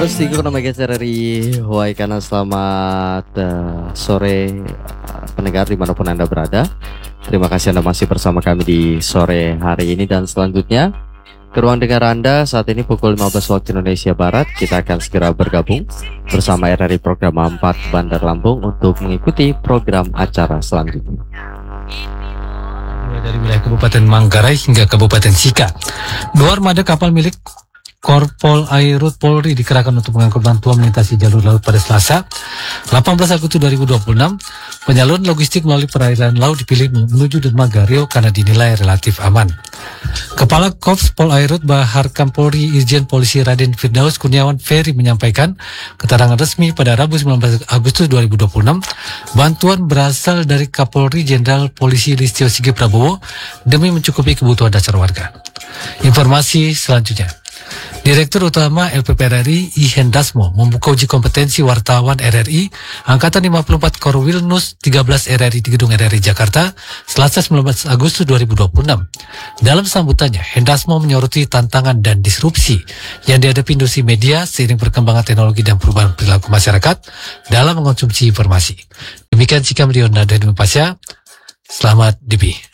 Terus tigo nama dari Hawaii karena selamat sore pendengar dimanapun Anda berada. Terima kasih Anda masih bersama kami di sore hari ini dan selanjutnya ke ruang dengar Anda saat ini pukul 15 waktu Indonesia Barat. Kita akan segera bergabung bersama RRI Program 4 Bandar Lampung untuk mengikuti program acara selanjutnya. Dari wilayah Kabupaten Manggarai hingga Kabupaten Sika, 2 armada kapal milik Korpol Airut Polri dikerahkan untuk mengangkut bantuan melintasi jalur laut pada Selasa 18 Agustus 2026. Penyaluran logistik melalui perairan laut dipilih menuju dermaga Rio karena dinilai relatif aman. Kepala Korps Pol Airut Bahar Kampolri Irjen Polisi Raden Firdaus Kurniawan Ferry menyampaikan keterangan resmi pada Rabu 19 Agustus 2026 bantuan berasal dari Kapolri Jenderal Polisi Listio Sigit Prabowo demi mencukupi kebutuhan dasar warga. Informasi selanjutnya, Direktur Utama LPP RRI I Hendasmo membuka uji kompetensi wartawan RRI Angkatan 54 Korwilnus 13 RRI di Gedung RRI Jakarta Selasa 19 Agustus 2026. Dalam sambutannya, Hendasmo menyoroti tantangan dan disrupsi yang dihadapi industri media seiring perkembangan teknologi dan perubahan perilaku masyarakat dalam mengonsumsi informasi. Demikian sikap Leonardo dan Pasya. Selamat DP.